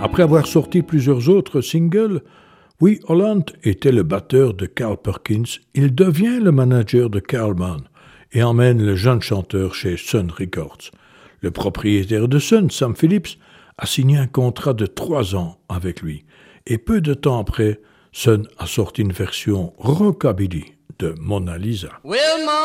Après avoir sorti plusieurs autres singles, Willie Holland était le batteur de Carl Perkins. Il devient le manager de Carl Mann et emmène le jeune chanteur chez Sun Records. Le propriétaire de Sun, Sam Phillips, a signé un contrat de 3 ans avec lui. Et peu de temps après, Sun a sorti une version rockabilly de Mona Lisa.